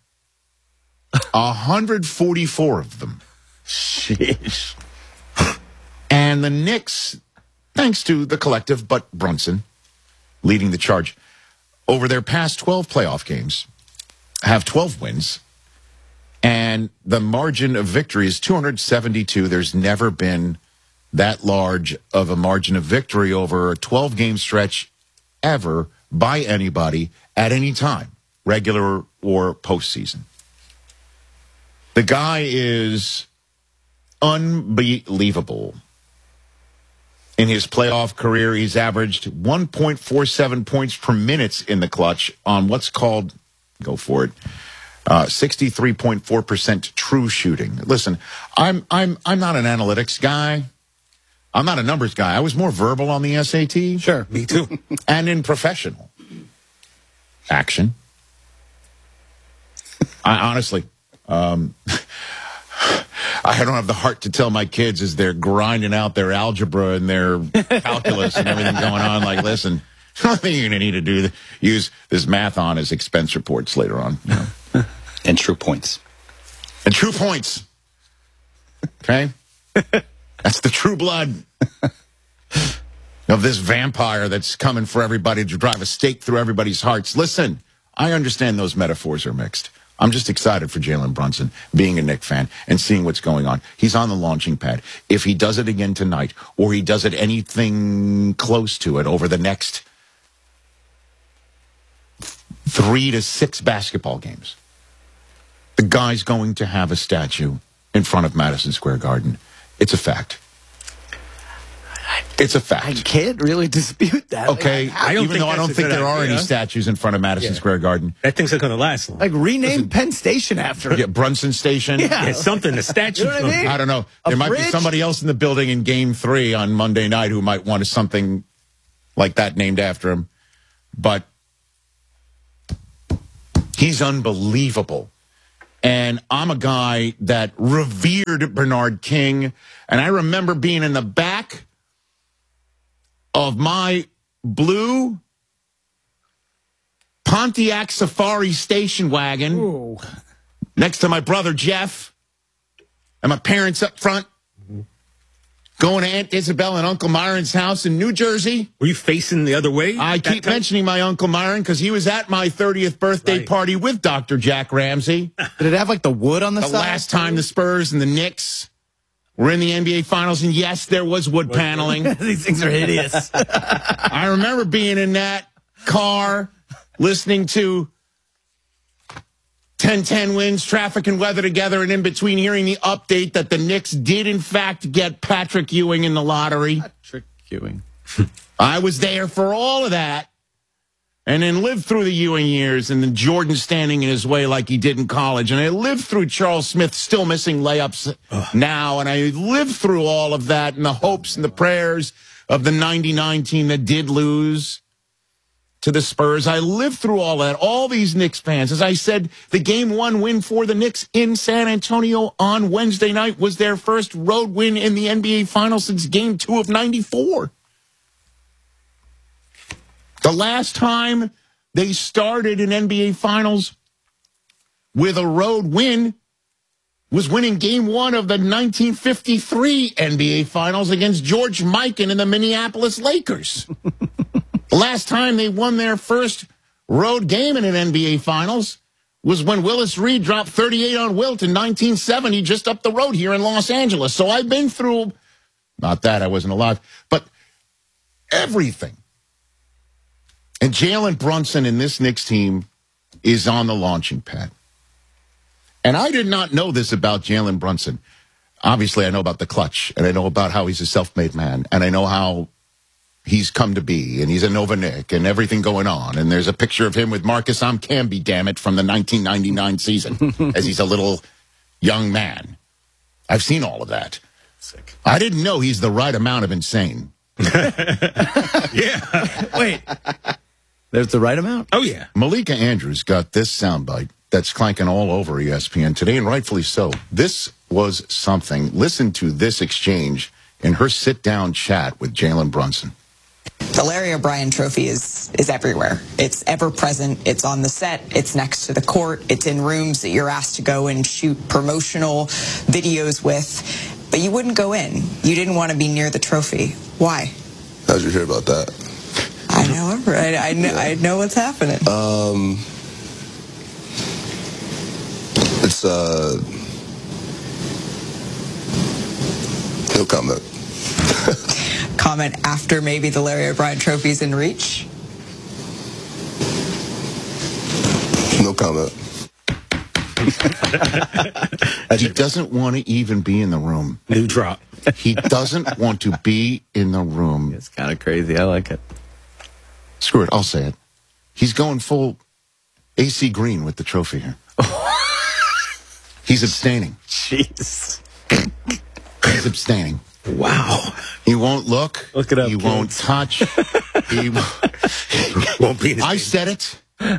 144 of them. Sheesh. And the Knicks, thanks to the collective, but Brunson leading the charge, over their past 12 playoff games, have 12 wins, and the margin of victory is 272. There's never been that large of a margin of victory over a 12-game stretch ever by anybody at any time, regular or postseason. The guy is unbelievable. In his playoff career, he's averaged 1.47 points per minute in the clutch on what's called, go for it, 63.4% true shooting. Listen, I'm not an analytics guy. I'm not a numbers guy. I was more verbal on the SAT. Sure, me too. And in professional action. I honestly, I don't have the heart to tell my kids as they're grinding out their algebra and their calculus and everything going on, like, listen, the only thing you're going to need to do use this math on is expense reports later on. And true points. And true points. Okay? That's the true blood of this vampire that's coming for everybody to drive a stake through everybody's hearts. Listen, I understand those metaphors are mixed. I'm just excited for Jalen Brunson, being a Knicks fan, and seeing what's going on. He's on the launching pad. If he does it again tonight, or he does it anything close to it over the next 3 to 6 basketball games, the guy's going to have a statue in front of Madison Square Garden. It's a fact. It's a fact. I can't really dispute that. Okay, I don't even though I don't think there are any statues in front of Madison Square Garden. That thing's not going to last long. Like rename Penn Station after it. Yeah, Brunson Station. Yeah, something. The statue. You know what I mean? I don't know. There might be somebody else in the building in Game 3 on Monday night who might want something like that named after him. But he's unbelievable. And I'm a guy that revered Bernard King. And I remember being in the back of my blue Pontiac Safari station wagon next to my brother Jeff and my parents up front going to Aunt Isabel and Uncle Myron's house in New Jersey. Were you facing the other way? I keep mentioning my Uncle Myron because he was at my 30th birthday party with Dr. Jack Ramsey. Did it have like the wood on the side? The last time the Spurs and the Knicks were in the NBA Finals, and yes, there was wood paneling. These things are hideous. I remember being in that car, listening to 10-10 Wins, Traffic and Weather together, and in between hearing the update that the Knicks did, in fact, get Patrick Ewing in the lottery. Patrick Ewing. I was there for all of that. And then lived through the Ewing years and then Jordan standing in his way like he did in college. And I lived through Charles Smith still missing layups now. And I lived through all of that and the hopes and the prayers of the 99 team that did lose to the Spurs. I lived through all that. All these Knicks fans, as I said, the Game 1 win for the Knicks in San Antonio on Wednesday night was their first road win in the NBA Finals since Game 2 of 94. The last time they started an NBA Finals with a road win was winning Game 1 of the 1953 NBA Finals against George Mikan and the Minneapolis Lakers. The last time they won their first road game in an NBA Finals was when Willis Reed dropped 38 on Wilt in 1970 just up the road here in Los Angeles. So I've been through, not that, I wasn't alive, but everything. And Jalen Brunson in this Knicks team is on the launching pad. And I did not know this about Jalen Brunson. Obviously, I know about the clutch, and I know about how he's a self-made man, and I know how he's come to be, and he's a Nova Knick, and everything going on. And there's a picture of him with Marcus Camby, damn it, from the 1999 season, as he's a little young man. I've seen all of that. Sick. I didn't know he's the right amount of insane. Yeah. Wait. There's the right amount? Oh, yeah. Malika Andrews got this soundbite that's clanking all over ESPN today, and rightfully so. This was something. Listen to this exchange in her sit-down chat with Jalen Brunson. The Larry O'Brien trophy is everywhere. It's ever present. It's on the set. It's next to the court. It's in rooms that you're asked to go and shoot promotional videos with. But you wouldn't go in. You didn't want to be near the trophy. Why? How'd you hear about that? I know, right? I know what's happening. It's no comment. Comment after maybe the Larry O'Brien trophy's in reach? No comment. He doesn't want to even be in the room. New drop. He doesn't want to be in the room. It's kind of crazy. I like it. Screw it. I'll say it. He's going full AC Green with the trophy here. He's abstaining. Jeez. He's abstaining. Wow. He won't look. Look it up. He won't touch. He won't be in his I said it.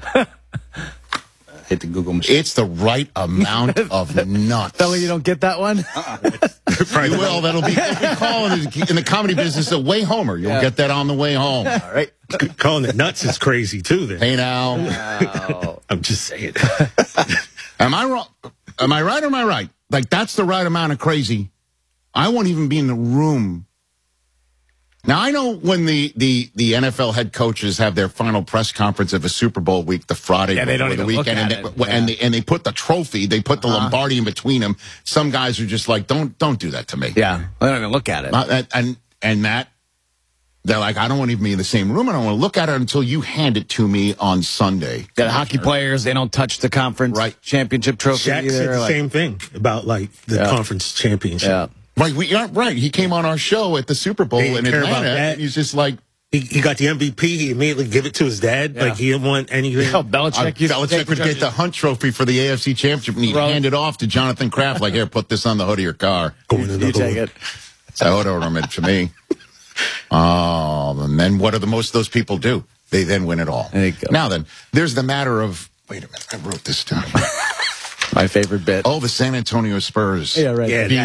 Hit the Google machine. It's the right amount of nuts. Fella, you don't get that one? You will. That'll be what we call in the comedy business a way homer. You'll get that on the way home. All right. Calling it nuts is crazy, too, then. Hey, now. Wow. I'm just saying. Am I wrong? Am I right or am I right? Like, that's the right amount of crazy. I won't even be in the room. Now, I know when the NFL head coaches have their final press conference of a Super Bowl week, the Friday they don't or the even weekend, look at and they put the trophy, they put the Lombardi in between them. Some guys are just like, don't do that to me. Yeah, they don't even look at it. And that, they're like, I don't want to even be in the same room. I don't want to look at it until you hand it to me on Sunday. Got hockey players, they don't touch the conference championship trophy Shaq either. said the same thing about, like, the conference championship. Yeah. Right. He came on our show at the Super Bowl in care Atlanta, about that. and he's just like, He got the MVP. He immediately gave it to his dad. Yeah. Like he didn't want anything. Belichick would get the Hunt Trophy for the AFC Championship, and he'd hand it off to Jonathan Kraft, like, here, put this on the hood of your car. You take it. So it ornament to me. And then what do most of those people do? They then win it all. There you go. Now then, there's the matter of, wait a minute, I wrote this down. My favorite bit. Oh, the San Antonio Spurs. Yeah, right. Yeah, being